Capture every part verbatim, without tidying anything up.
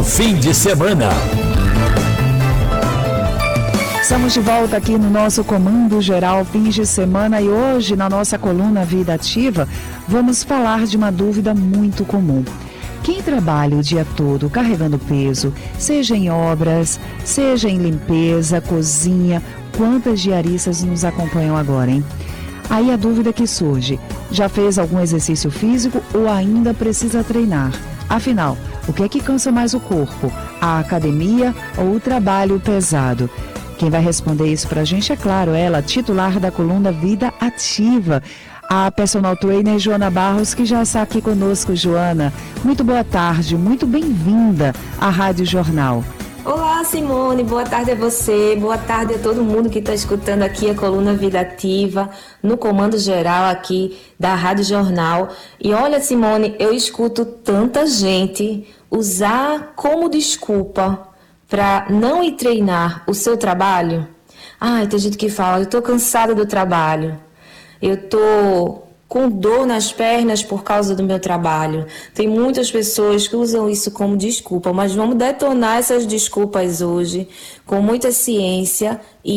Jornal Fim de Semana. Estamos de volta aqui no nosso Comando Geral Fins de Semana e hoje, na nossa coluna Vida Ativa, vamos falar de uma dúvida muito comum. Quem trabalha o dia todo carregando peso, seja em obras, seja em limpeza, cozinha, quantas diaristas nos acompanham agora, hein? Aí a dúvida que surge, já fez algum exercício físico ou ainda precisa treinar? Afinal, o que é que cansa mais o corpo? A academia ou o trabalho pesado? Quem vai responder isso pra gente é, claro, ela, titular da coluna Vida Ativa, a personal trainer Joana Barros, que já está aqui conosco. Joana, muito boa tarde, muito bem-vinda à Rádio Jornal. Olá, Simone, boa tarde a você, boa tarde a todo mundo que está escutando aqui a coluna Vida Ativa, no comando geral aqui da Rádio Jornal. E olha, Simone, eu escuto tanta gente usar como desculpa para não ir treinar o seu trabalho. Ai, tem gente que fala, eu estou cansada do trabalho, eu estou com dor nas pernas por causa do meu trabalho. Tem muitas pessoas que usam isso como desculpa, mas vamos detonar essas desculpas hoje com muita ciência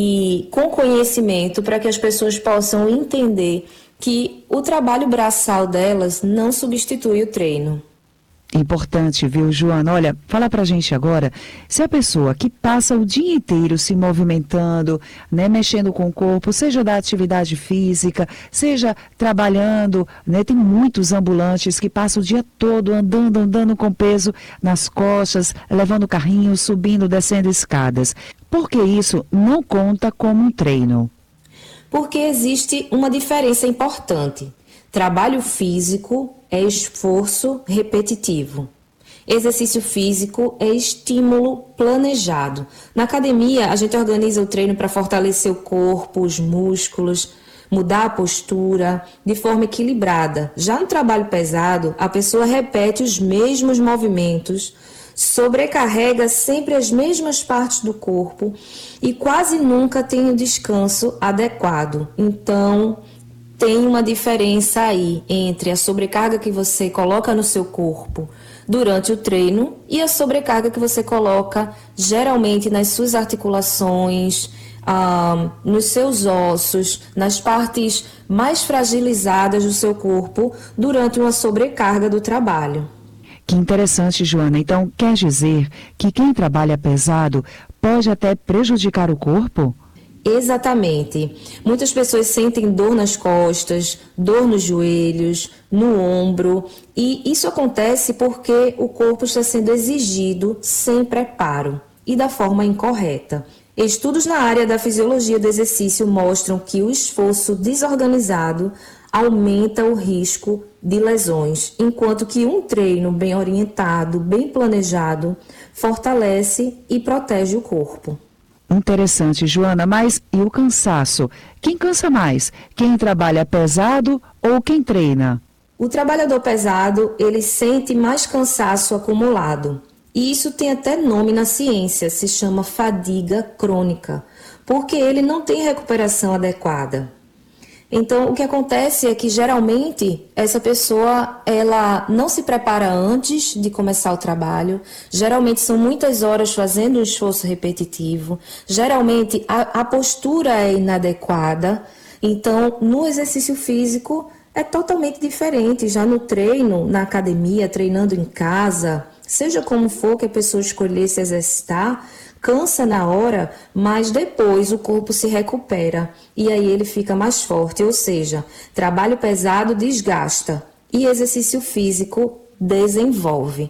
e com conhecimento para que as pessoas possam entender que o trabalho braçal delas não substitui o treino. Importante, viu, Joana? Olha, fala pra gente agora, se a pessoa que passa o dia inteiro se movimentando, né, mexendo com o corpo, seja da atividade física, seja trabalhando, né, tem muitos ambulantes que passam o dia todo andando, andando com peso nas costas, levando carrinho, subindo, descendo escadas. Por que isso não conta como um treino? Porque existe uma diferença importante. Trabalho físico é esforço repetitivo. Exercício físico é estímulo planejado. Na academia, a gente organiza o treino para fortalecer o corpo, os músculos, mudar a postura de forma equilibrada. Já no trabalho pesado, a pessoa repete os mesmos movimentos, sobrecarrega sempre as mesmas partes do corpo e quase nunca tem o descanso adequado. Então, tem uma diferença aí entre a sobrecarga que você coloca no seu corpo durante o treino e a sobrecarga que você coloca geralmente nas suas articulações, ah, nos seus ossos, nas partes mais fragilizadas do seu corpo durante uma sobrecarga do trabalho. Que interessante, Joana. Então, quer dizer que quem trabalha pesado pode até prejudicar o corpo? Exatamente. Muitas pessoas sentem dor nas costas, dor nos joelhos, no ombro, e isso acontece porque o corpo está sendo exigido sem preparo e da forma incorreta. Estudos na área da fisiologia do exercício mostram que o esforço desorganizado aumenta o risco de lesões, enquanto que um treino bem orientado, bem planejado, fortalece e protege o corpo. Interessante, Joana, mas e o cansaço? Quem cansa mais? Quem trabalha pesado ou quem treina? O trabalhador pesado, ele sente mais cansaço acumulado. E isso tem até nome na ciência, se chama fadiga crônica, porque ele não tem recuperação adequada. Então, o que acontece é que, geralmente, essa pessoa, ela não se prepara antes de começar o trabalho. Geralmente, são muitas horas fazendo um esforço repetitivo. Geralmente, a, a postura é inadequada. Então, no exercício físico, é totalmente diferente. Já no treino, na academia, treinando em casa, seja como for que a pessoa escolher se exercitar, cansa na hora, mas depois o corpo se recupera e aí ele fica mais forte, ou seja, trabalho pesado desgasta e exercício físico desenvolve.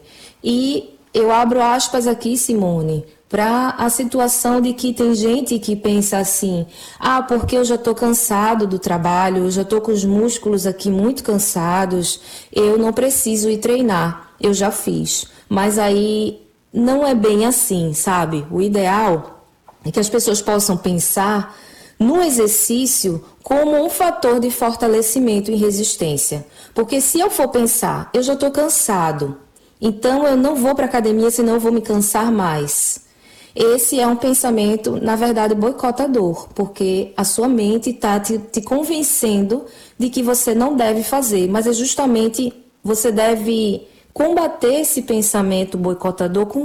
E eu abro aspas aqui, Simone, para a situação de que tem gente que pensa assim, ah, porque eu já estou cansado do trabalho, eu já estou com os músculos aqui muito cansados, eu não preciso ir treinar, eu já fiz. Mas aí não é bem assim, sabe? O ideal é que as pessoas possam pensar no exercício como um fator de fortalecimento e resistência. Porque se eu for pensar, eu já estou cansado, então eu não vou para a academia, senão eu vou me cansar mais. Esse é um pensamento, na verdade, boicotador, porque a sua mente está te, te convencendo de que você não deve fazer, mas é justamente você deve combater esse pensamento boicotador com